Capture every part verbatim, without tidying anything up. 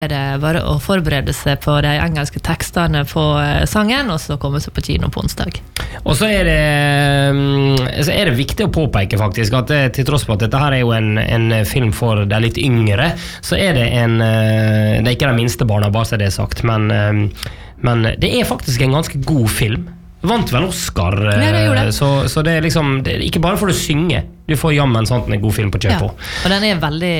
Det bare å forberede seg på de engelske tekstene på sangen, og så komme seg på kino på onsdag. Og så er det, så er det viktig å påpeke faktisk at det, til tross for at dette her er jo en, en film for de litt yngre, så er det en, det er ikke de minste barna, bare så det er sagt, men, men det er faktisk en ganske god film. Vant vel Oscar, ja, det det. Så, så det er liksom, det er ikke bare for å synge, du får jammen sånn en god film på kjøp på. Ja, og den er veldig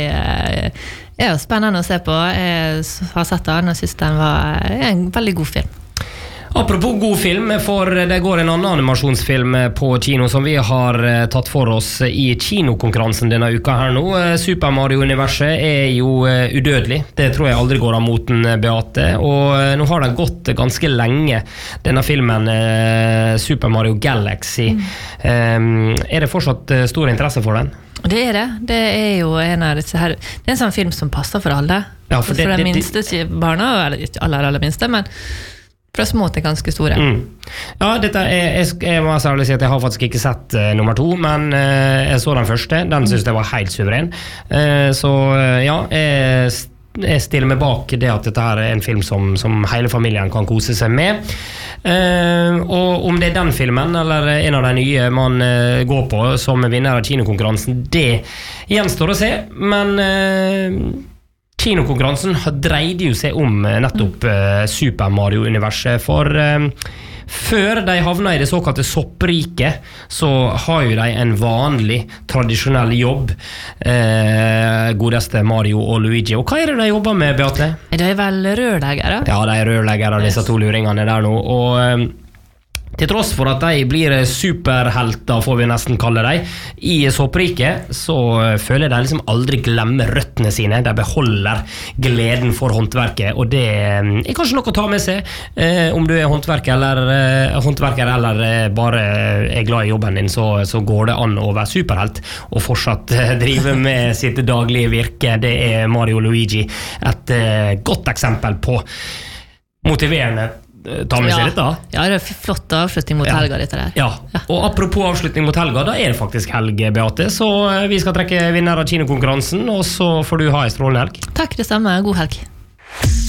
er spennende å se på. Jeg har sett den og synes den var en veldig god film. Apropos god film, for det går en annen animasjonsfilm på kino som vi har tatt for oss i kinokonkurransen denne uka her nå. Super Mario-universet er jo udødelig. Det tror jeg aldri går av moten, Beate. Og nå har det gått ganske lenge, denne filmen Super Mario Galaxy. Mm. Er det fortsatt stor interesse for den? Det er det. Det er jo en av disse her. Det er en sånn film som passer for alle. Ja, for, det, for de det, minste det, barna, eller ikke aller, aller minste, men fra små til ganske store. Mm. Ja, dette er, jeg, jeg må særlig si at jeg har faktisk ikke sett uh, nummer to, men uh, jeg så den første. Den synes jeg var helt suveren. Uh, så uh, ja, jeg, jeg stiller meg bak det at dette her er en film som, som hele familien kan kose seg med. Uh, og om det er den filmen eller en av de nye man uh, går på som vinner av kinokonkurransen, det gjenstår å se, men uh, kinokonkurransen dreide jo seg om nettopp uh, Super Mario-universet, for uh, før de havna i det såkalte soppriket, så har jo de en vanlig, tradisjonell jobb, uh, godeste Mario og Luigi. Og hva er det de jobber med, Beate? De er vel rørleggere? Ja, de er rørleggere, disse to luringene der nå, og uh, til tross for at de blir superhelter, får vi nesten kalle dem, i soppriket, så føler de liksom aldri glemmer røttene sine. De beholder gleden for håndverket, og det er kanskje noe å ta med seg. Eh, om du er håndverker eller, eh, håndverker eller eh, bare er glad i jobben din, så, så går det an å være superhelt og fortsatt eh, drive med sitt daglige virke. Det er Mario og Luigi et eh, godt eksempel på motiverende. Ta med seg ja. litt da. Ja, det er flott avslutning mot ja. helga dette der. Ja. ja, og apropos avslutning mot helga, da er det faktisk helg, Beate, så vi skal trekke vinner av kinokonkurransen, og så får du ha en strålende helg. Takk, det samme. God helg.